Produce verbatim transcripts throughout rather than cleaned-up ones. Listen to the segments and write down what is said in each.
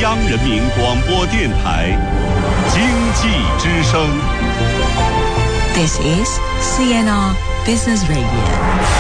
央人民广播电台经济之声。 This is C N R Business Radio。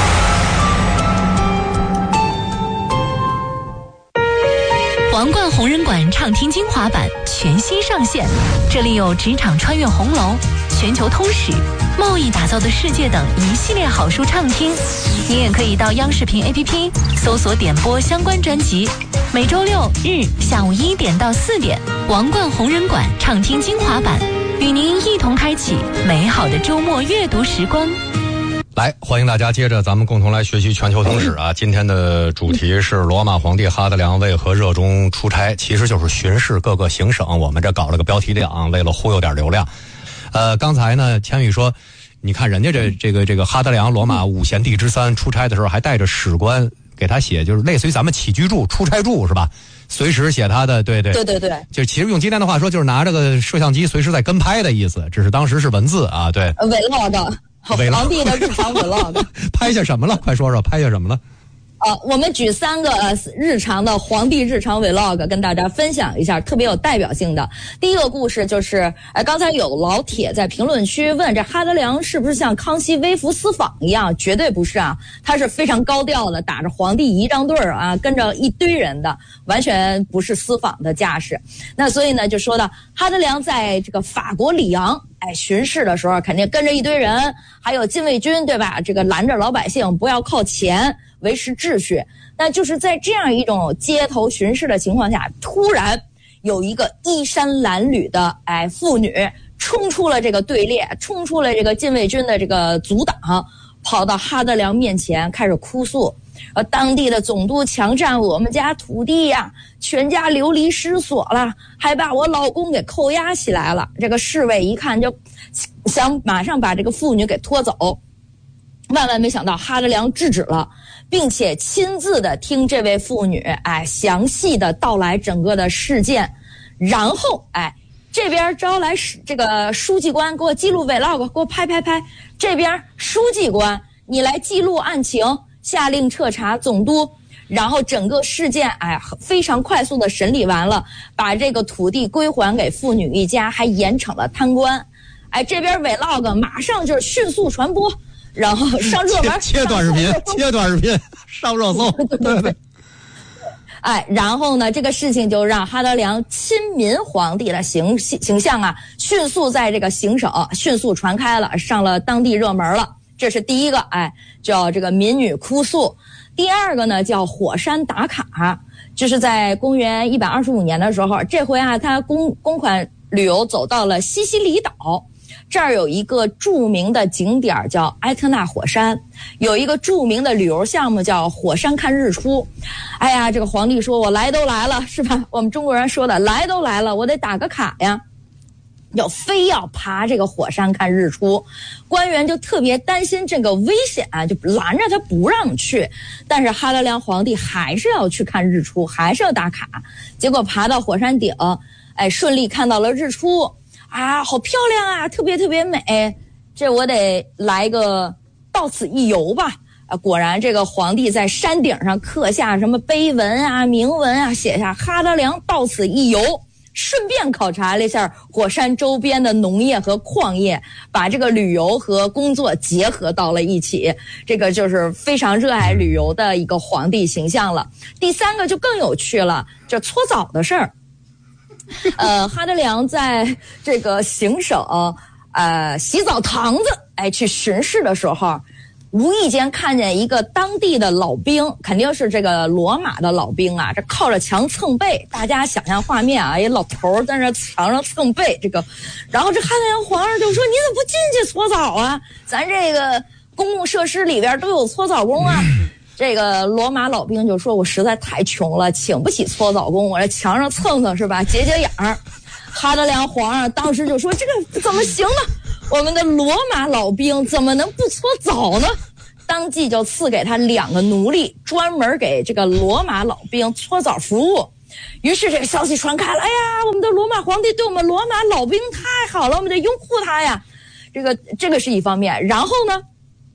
皇冠红人馆畅听精华版全新上线，这里有职场穿越红楼、全球通史、贸易打造的世界等一系列好书畅听。你也可以到央视频 A P P 搜索点播相关专辑。每周六日下午一点到四点，皇冠红人馆畅听精华版，与您一同开启美好的周末阅读时光。 来，欢迎大家接着咱们共同来学习全球通史啊！今天的主题是罗马皇帝哈德良为何热衷出差，其实就是巡视各个行省。我们这搞了个标题党，为了忽悠点流量。呃，刚才呢，千羽说，你看人家这这个这个哈德良罗马五贤帝之三出差的时候，还带着史官给他写，就是类似于咱们起居注、出差注是吧？随时写他的，对对对对对， 就其实用今天的话说，就是拿这个摄像机随时在跟拍的意思，只是当时是文字啊，对。 vlog。皇帝的日常 vlog 拍下什么了？快说说，拍下什么了？ 呃，我们举三个呃日常的皇帝日常 vlog 跟大家分享一下，特别有代表性的。第一个故事就是，呃，刚才有老铁在评论区问，这哈德良是不是像康熙微服私访一样？绝对不是啊，他是非常高调的，打着皇帝仪仗队儿啊，跟着一堆人的，完全不是私访的架势。那所以呢，就说到哈德良在这个法国里昂。哎，巡视的时候肯定跟着一堆人，还有禁卫军，对吧？这个拦着老百姓不要靠前，维持秩序。那就是在这样一种街头巡视的情况下，突然有一个衣衫褴褛的哎妇女冲出了这个队列，冲出了这个禁卫军的这个阻挡，跑到哈德良面前开始哭诉。呃，当地的总督强占我们家土地呀，全家流离失所了，还把我老公给扣押起来了。这个侍卫一看就想马上把这个妇女给拖走，万万没想到哈德良制止了，并且亲自的听这位妇女哎详细的道来整个的事件，然后哎这边招来这个书记官给我记录 vlog， 给我拍拍拍，这边书记官你来记录案情。下令彻查总督，然后整个事件哎非常快速的审理完了，把这个土地归还给妇女一家，还严惩了贪官。哎，这边 vlog 马上就是迅速传播，然后上热门， 切, 切短视频，切短视频上热搜，对对对。 哎，然后呢，这个事情就让哈德良亲民皇帝的形形象啊，迅速在这个行省迅速传开了，上了当地热门了。这是第一个，哎，叫这个民女哭诉。第二个呢，叫火山打卡，就是在公元一百二十五年的时候，这回啊，他公公款旅游走到了西西里岛，这儿有一个著名的景点叫埃特纳火山，有一个著名的旅游项目叫火山看日出。哎呀，这个皇帝说，我来都来了，是吧？我们中国人说的，来都来了，我得打个卡呀。要非要爬这个火山看日出，官员就特别担心这个危险啊，就拦着他不让去。但是哈德良皇帝还是要去看日出，还是要打卡。结果爬到火山顶，哎，顺利看到了日出啊，好漂亮啊，特别特别美。这我得来个到此一游吧。啊，果然这个皇帝在山顶上刻下什么碑文啊、铭文啊，写下哈德良到此一游。顺便考察了一下火山周边的农业和矿业，把这个旅游和工作结合到了一起，这个就是非常热爱旅游的一个皇帝形象了。第三个就更有趣了，就搓澡的事儿。呃，哈德良在这个行省呃洗澡堂子哎去巡视的时候，无意间看见一个当地的老兵，肯定是这个罗马的老兵啊，这靠着墙蹭背，大家想象画面啊，一老头在那墙上蹭背，这个，然后这哈德良皇上就说：“你怎么不进去搓澡啊？咱这个公共设施里边都有搓澡工啊。”这个罗马老兵就说：“我实在太穷了，请不起搓澡工，我这墙上蹭蹭是吧，解解痒。”哈德良皇上当时就说：“这个怎么行呢？我们的罗马老兵怎么能不搓澡呢？”当即就赐给他两个奴隶，专门给这个罗马老兵搓澡服务。于是这个消息传开了，哎呀，我们的罗马皇帝对我们罗马老兵太好了，我们得拥护他呀。这个这个是一方面。然后呢，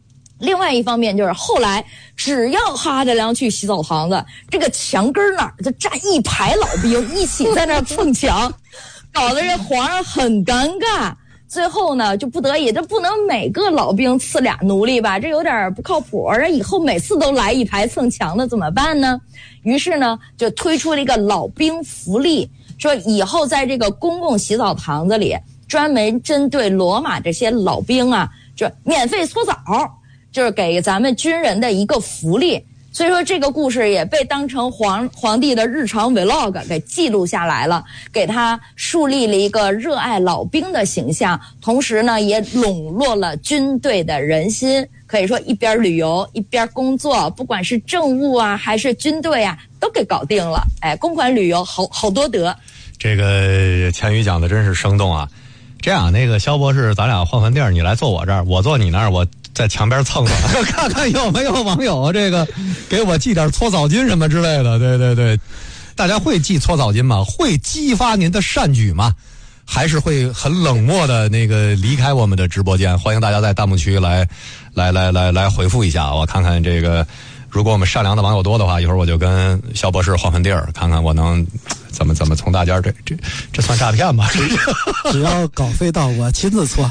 另外一方面就是后来，只要哈德良去洗澡堂子，这个墙根那儿就站一排老兵一起在那儿蹭墙，搞得这皇上很尴尬。最后呢，就不得已，这不能每个老兵赐俩奴隶吧，这有点不靠谱。而以后每次都来一排蹭墙的怎么办呢？于是呢，就推出了一个老兵福利，说以后在这个公共洗澡堂子里，专门针对罗马这些老兵啊，就免费搓澡，就是给咱们军人的一个福利。所以说这个故事也被当成皇皇帝的日常 vlog 给记录下来了，给他树立了一个热爱老兵的形象，同时呢也笼络了军队的人心。可以说一边旅游一边工作，不管是政务啊还是军队啊都给搞定了。哎，公款旅游好好多得。 这个千羽讲的真是生动啊。这样，那个肖博士，咱俩换换地儿，你来坐我这儿，我坐你那儿，我在墙边蹭蹭，看看有没有网友这个给我寄点搓澡巾什么之类的。对对对，大家会寄搓澡巾吗？会激发您的善举吗？还是会很冷漠的那个离开我们的直播间？欢迎大家在弹幕区来来来来来回复一下，我看看这个。如果我们善良的网友多的话，一会儿我就跟肖博士换换地儿，看看我能怎么怎么从大家这这这算诈骗吧？ 只要稿费到，我亲自搓。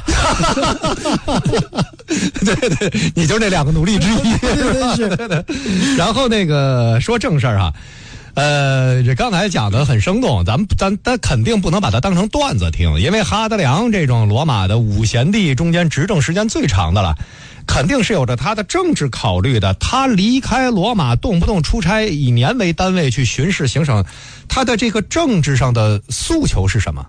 对对，你就是那两个奴隶之一，是吧？对对。然后那个说正事儿哈，呃，这刚才讲的很生动，咱们咱咱肯定不能把它当成段子听，因为哈德良这种罗马的五贤帝中间执政时间最长的了。肯定是有着他的政治考虑的，他离开罗马动不动出差，以年为单位去巡视行省，他的这个政治上的诉求是什么？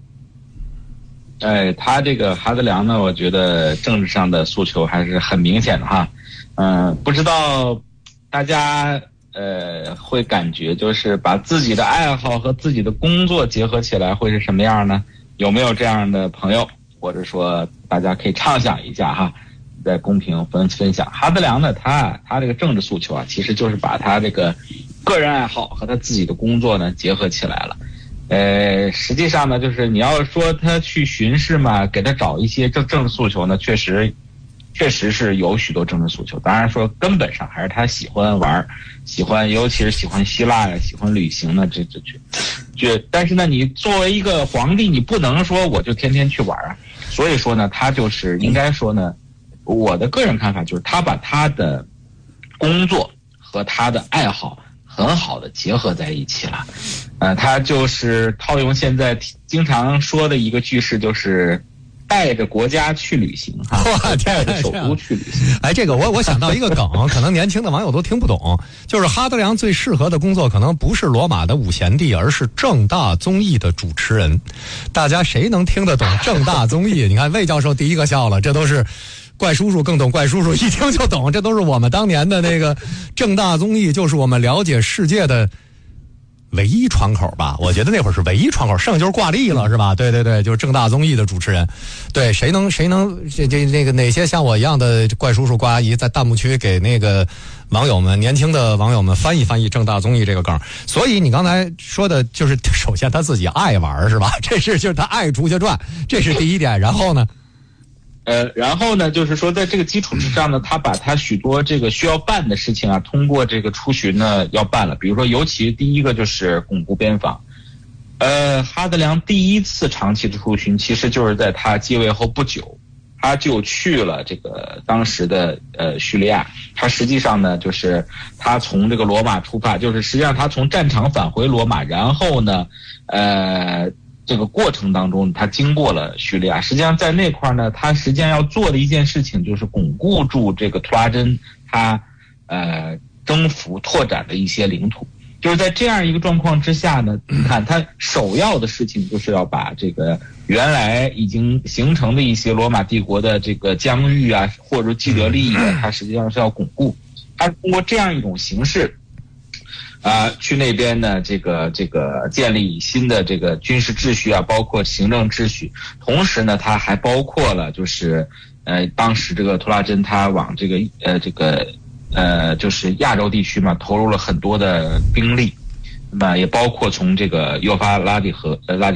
哎，他这个哈德良呢，我觉得政治上的诉求还是很明显的哈。嗯、呃，不知道大家呃会感觉就是把自己的爱好和自己的工作结合起来会是什么样呢？有没有这样的朋友？或者说大家可以畅想一下哈。在公屏分分享，哈德良呢，他他这个政治诉求啊，其实就是把他这个个人爱好和他自己的工作呢结合起来了。呃，实际上呢，就是你要说他去巡视嘛，给他找一些政政治诉求呢，确实确实是有许多政治诉求。当然说根本上还是他喜欢玩，喜欢尤其是喜欢希腊呀，喜欢旅行呢，这这这这。但是呢，你作为一个皇帝，你不能说我就天天去玩啊。所以说呢，他就是应该说呢。我的个人看法就是，他把他的工作和他的爱好很好的结合在一起了。呃，他就是套用现在经常说的一个句式，就是带着国家去旅行哈，带着首都去旅行。 哎，这个我我想到一个梗，可能年轻的网友都听不懂，就是哈德良最适合的工作可能不是罗马的五贤帝，而是正大综艺的主持人。大家谁能听得懂正大综艺？你看魏教授第一个笑了，这都是。怪叔叔更懂，怪叔叔一听就懂，这都是我们当年的那个正大综艺，就是我们了解世界的唯一窗口吧。我觉得那会儿是唯一窗口，剩下就是挂历了，是吧？对对对，就是正大综艺的主持人。对，谁能谁能这这那个哪些像我一样的怪叔叔怪阿姨，在弹幕区给那个网友们年轻的网友们翻译翻译正大综艺这个梗。所以你刚才说的就是，首先他自己爱玩是吧？这是就是他爱竹下传，这是第一点。然后呢？ 呃，然后呢，就是说，在这个基础之上呢，他把他许多这个需要办的事情啊，通过这个出巡呢要办了。比如说，尤其第一个就是巩固边防。呃，哈德良第一次长期的出巡，其实就是在他继位后不久，他就去了这个当时的呃叙利亚。他实际上呢，就是他从这个罗马出发，就是实际上他从战场返回罗马，然后呢，呃。这个过程当中，他经过了叙利亚。实际上在那块呢，他实际上要做的一件事情就是巩固住这个图拉真他呃征服拓展的一些领土。就是在这样一个状况之下呢，你看他首要的事情就是要把这个原来已经形成的一些罗马帝国的这个疆域啊，或者既得利益啊，他实际上是要巩固。他通过这样一种形式。啊、呃，去那边呢，这个这个建立新的这个军事秩序啊，包括行政秩序。同时呢，它还包括了就是呃，当时这个图拉真他往这个呃这个呃就是亚洲地区嘛，投入了很多的兵力，那么也包括从这个幼发拉底河呃拉底。